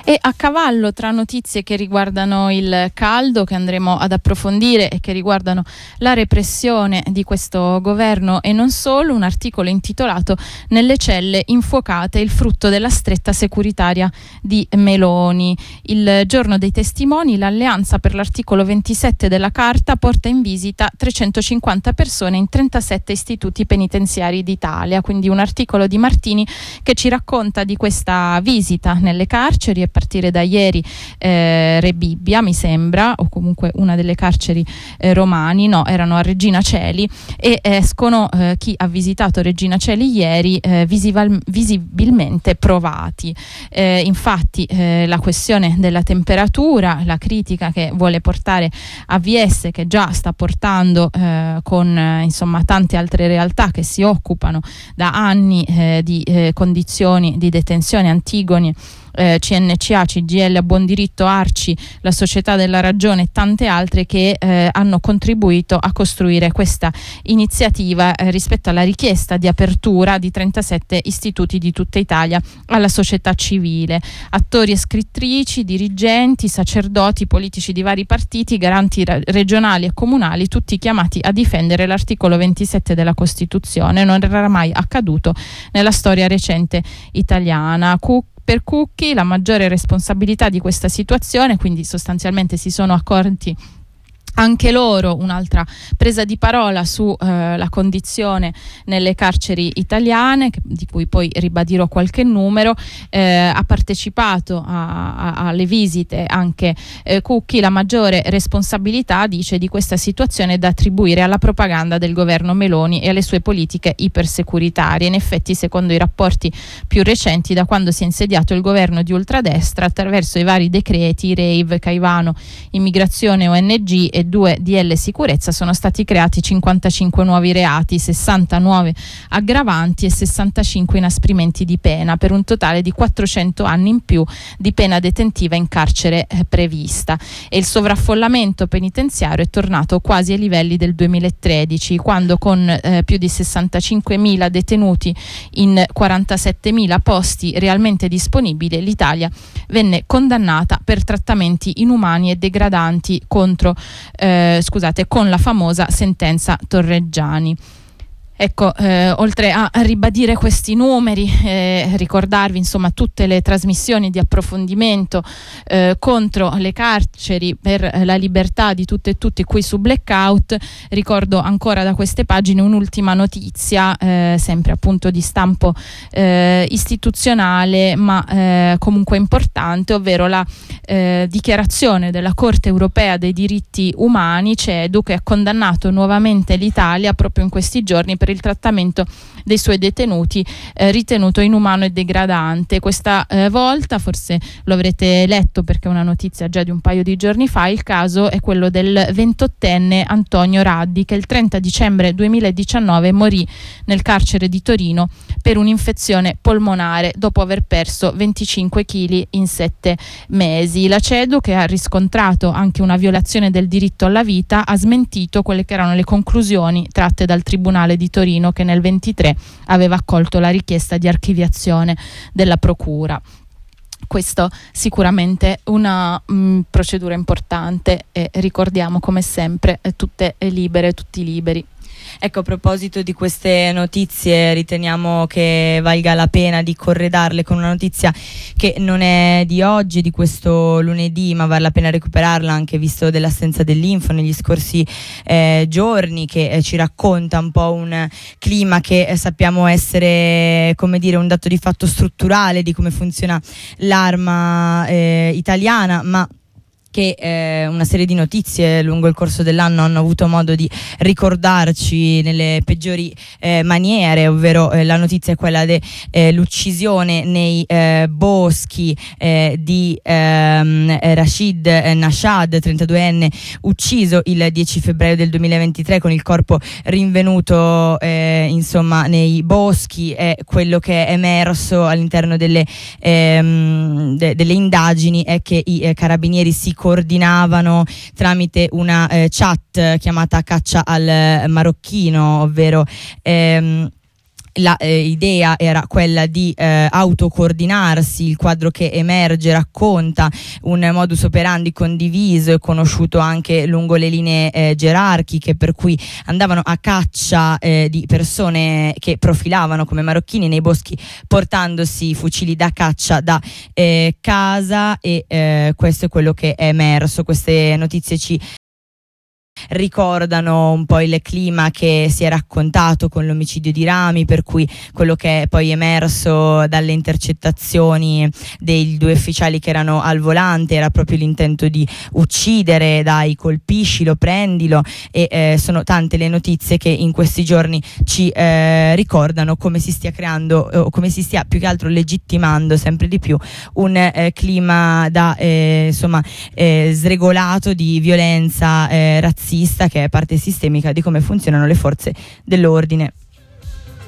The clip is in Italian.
E a cavallo tra notizie che riguardano il caldo, che andremo ad approfondire, e che riguardano la repressione di questo governo e non solo, un articolo intitolato "Nelle celle infuocate, il frutto della stretta securitaria di Meloni". Il giorno dei testimoni, l'Alleanza per l'articolo 27 della Carta porta in visita 350 persone in 37 istituti penitenziari d'Italia. Quindi un articolo di Martini che ci racconta di questa visita nelle carceri, a partire da ieri Rebibbia, mi sembra, o comunque una delle carceri romani, no, erano a Regina Coeli, e escono chi ha visitato Regina Coeli ieri visibilmente provati. Infatti la questione della temperatura, la critica che vuole portare AVS, che già sta portando con insomma tante altre realtà che si occupano da anni di condizioni di detenzione, Antigone, CNCA, CGIL a buon diritto, Arci, la Società della Ragione e tante altre che hanno contribuito a costruire questa iniziativa rispetto alla richiesta di apertura di 37 istituti di tutta Italia alla società civile. Attori e scrittrici, dirigenti, sacerdoti, politici di vari partiti, garanti regionali e comunali, tutti chiamati a difendere l'articolo 27 della Costituzione. Non era mai accaduto nella storia recente italiana. Per Cucchi la maggiore responsabilità di questa situazione, quindi sostanzialmente si sono accorti anche loro, un'altra presa di parola su la condizione nelle carceri italiane, di cui poi ribadirò qualche numero. Ha partecipato alle visite anche Cucchi. La maggiore responsabilità, dice, di questa situazione è da attribuire alla propaganda del governo Meloni e alle sue politiche ipersecuritarie. In effetti, secondo i rapporti più recenti, da quando si è insediato il governo di ultradestra, attraverso i vari decreti, rave, Caivano, immigrazione, ONG e 2 DL sicurezza, sono stati creati 55 nuovi reati, 60 nuove aggravanti e 65 inasprimenti di pena, per un totale di 400 anni in più di pena detentiva in carcere prevista. E il sovraffollamento penitenziario è tornato quasi ai livelli del 2013, quando con più di 65.000 detenuti in 47.000 posti realmente disponibili, l'Italia venne condannata per trattamenti inumani e degradanti con la famosa sentenza Torreggiani. Ecco, oltre a ribadire questi numeri, ricordarvi insomma tutte le trasmissioni di approfondimento contro le carceri, per la libertà di tutte e tutti qui su Blackout. Ricordo ancora da queste pagine un'ultima notizia, sempre appunto di stampo istituzionale, ma comunque importante, ovvero la dichiarazione della Corte Europea dei Diritti Umani, CEDU, che ha condannato nuovamente l'Italia proprio in questi giorni per il trattamento dei suoi detenuti ritenuto inumano e degradante. Questa volta, forse lo avrete letto perché è una notizia già di un paio di giorni fa, il caso è quello del 28enne Antonio Raddi, che il 30 dicembre 2019 morì nel carcere di Torino per un'infezione polmonare dopo aver perso 25 kg in 7 mesi. La CEDU, che ha riscontrato anche una violazione del diritto alla vita, ha smentito quelle che erano le conclusioni tratte dal Tribunale di Torino, che nel 23 aveva accolto la richiesta di archiviazione della procura. Questo sicuramente una procedura importante, e ricordiamo come sempre tutte libere, tutti liberi. Ecco, a proposito di queste notizie, riteniamo che valga la pena di corredarle con una notizia che non è di oggi, di questo lunedì, ma vale la pena recuperarla anche visto dell'assenza dell'info negli scorsi giorni, che ci racconta un po' un clima che sappiamo essere, come dire, un dato di fatto strutturale di come funziona l'arma italiana, ma che una serie di notizie lungo il corso dell'anno hanno avuto modo di ricordarci nelle peggiori maniere, ovvero la notizia è quella dell'uccisione nei boschi di Rashid Nashad, 32enne, ucciso il 10 febbraio del 2023 con il corpo rinvenuto insomma nei boschi. È quello che è emerso all'interno delle indagini, è che i carabinieri si coordinavano tramite una chat chiamata Caccia al Marocchino, ovvero idea era quella di autocoordinarsi. Il quadro che emerge racconta un modus operandi condiviso e conosciuto anche lungo le linee gerarchiche, per cui andavano a caccia di persone che profilavano come marocchini nei boschi portandosi fucili da caccia da casa, e questo è quello che è emerso. Queste notizie ci ricordano un po' il clima che si è raccontato con l'omicidio di Rami, per cui quello che è poi emerso dalle intercettazioni dei 2 ufficiali che erano al volante era proprio l'intento di uccidere, dai colpiscilo, prendilo, e sono tante le notizie che in questi giorni ci ricordano come si stia creando, o come si stia più che altro legittimando sempre di più un clima da sregolato di violenza razzista, che è parte sistemica di come funzionano le forze dell'ordine.